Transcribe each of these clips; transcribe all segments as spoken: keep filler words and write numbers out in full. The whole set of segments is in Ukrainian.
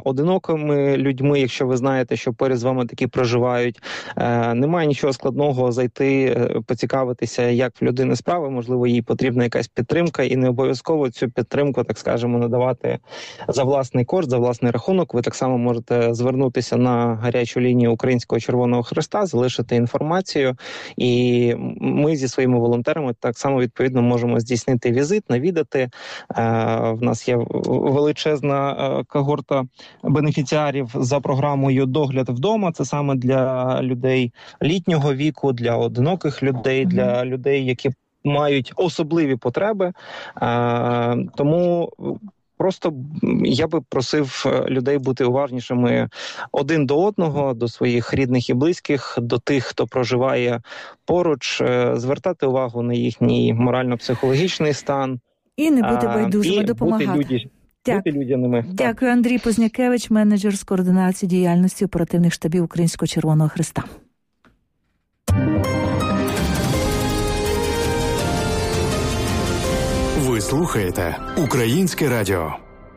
одинокими людьми, якщо ви знаєте, що поряд з вами такі проживають. Немає нічого складного зайти, поцікавитися, як в людини справи, можливо, їй потрібна якась підтримка, і не обов'язково цю підтримку, так скажемо, надавати за власний кошт, за власний рахунок. Ви так само можете звернутися на гарячу лінію Українського Червоного Хреста, залишити інформацію, і ми зі своїми волонтерами так само, відповідно, можемо здійснити візит, навідати. В нас є величезна когорта бенефіціарів за програмою «Догляд вдома». Це саме для людей літнього віку, для одиноких людей, для людей, які мають особливі потреби. Тому просто я би просив людей бути уважнішими один до одного, до своїх рідних і близьких, до тих, хто проживає поруч, звертати увагу на їхній морально-психологічний стан. І не бути байдужими, допомагати. Бути, люди, бути людяними. Дякую, Андрій Познякевич, менеджер з координації діяльності оперативних штабів Українського Червоного Хреста. Ви слухаєте Українське радіо.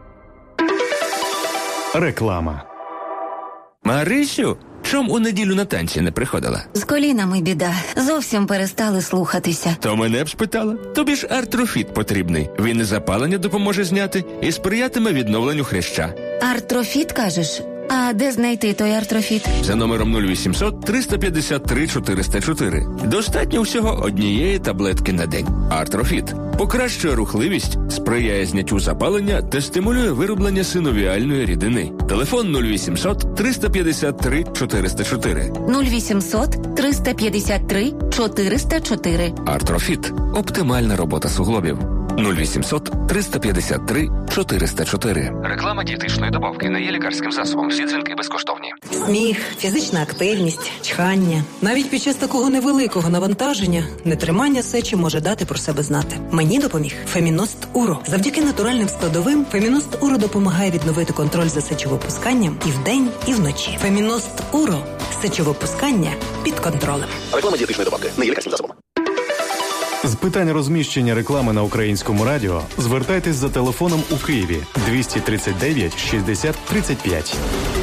Реклама. Марисю, чом у неділю на танці не приходила? З колінами біда. Зовсім перестали слухатися. То мене б спитала. Тобі ж Артрофіт потрібний. Він і запалення допоможе зняти, і сприятиме відновленню хряща. Артрофіт, кажеш? А де знайти той Артрофіт? За номером нуль вісімсот триста п'ятдесят три чотириста чотири. Достатньо всього однієї таблетки на день. Артрофіт покращує рухливість, сприяє зняттю запалення та стимулює вироблення синовіальної рідини. Телефон нуль вісімсот триста п'ятдесят три чотириста чотири. нуль вісімсот триста п'ятдесят три чотириста чотири. Артрофіт. Оптимальна робота суглобів. нуль вісімсот триста п'ятдесят три чотириста чотири. Реклама дієтичної добавки не є лікарським засобом. Всі дзвінки безкоштовні. Сміх, фізична активність, чхання. Навіть під час такого невеликого навантаження нетримання сечі може дати про себе знати. Мені допоміг Феміност Уро. Завдяки натуральним складовим Феміност Уро допомагає відновити контроль за сечовипусканням і вдень, і вночі. Феміност Уро. Сечовипускання під контролем. Реклама дієтичної добавки не є лікарським засобом. З питань розміщення реклами на Українському радіо звертайтесь за телефоном у Києві двісті тридцять дев'ять шістдесят тридцять п'ять.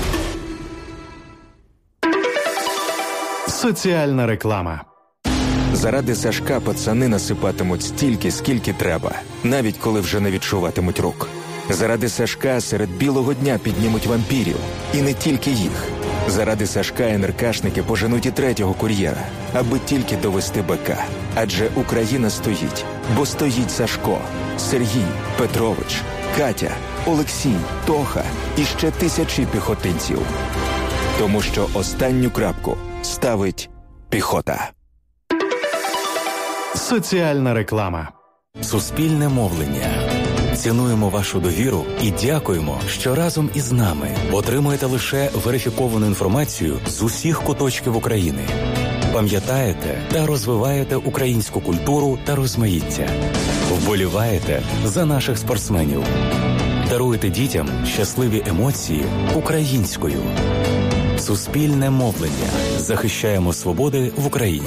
Соціальна реклама. Заради Сашка пацани насипатимуть стільки, скільки треба, навіть коли вже не відчуватимуть рук. Заради Сашка серед білого дня піднімуть вампірів. І не тільки їх. Заради Сашка НРКшники поженуть і третього кур'єра, аби тільки довести БК. Адже Україна стоїть, бо стоїть Сашко, Сергій, Петрович, Катя, Олексій, Тоха і ще тисячі піхотинців. Тому що останню крапку ставить піхота. Соціальна реклама. Суспільне мовлення. Цінуємо вашу довіру і дякуємо, що разом із нами отримуєте лише верифіковану інформацію з усіх куточків України. Пам'ятаєте та розвиваєте українську культуру та розмаїття. Вболіваєте за наших спортсменів. Даруєте дітям щасливі емоції українською. Суспільне мовлення. Захищаємо свободи в Україні.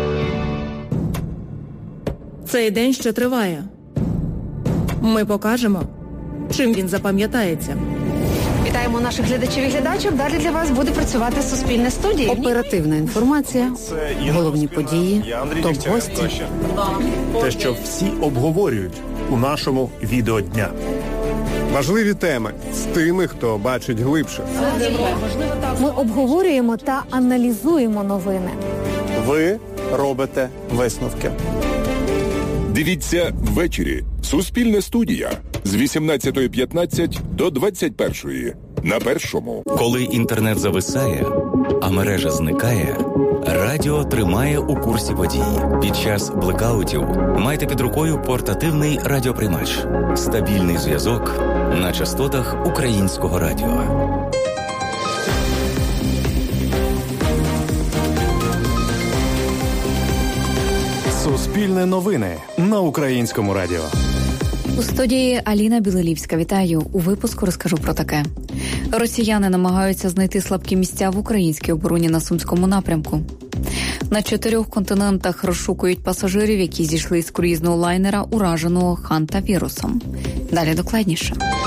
Цей день ще триває. Ми покажемо, чим він запам'ятається. Вітаємо наших глядачів і глядачок. Далі для вас буде працювати Суспільне студія. Оперативна інформація, головні події, топ-гості. Те, що всі обговорюють у нашому відеодня. Важливі теми з тими, хто бачить глибше. Ми обговорюємо та аналізуємо новини. Ви робите висновки. Дивіться ввечері. Суспільна студія з вісімнадцятої п'ятнадцять до двадцять першої на Першому. Коли інтернет зависає, а мережа зникає, радіо тримає у курсі подій. Під час блекаутів майте під рукою портативний радіоприймач. Стабільний зв'язок на частотах Українського радіо. Суспільне новини на Українському радіо. У студії Аліна Білолівська. Вітаю. У випуску розкажу про таке. Росіяни намагаються знайти слабкі місця в українській обороні на Сумському напрямку. На чотирьох континентах розшукують пасажирів, які зійшли з круїзного лайнера, ураженого хантавірусом. Далі докладніше.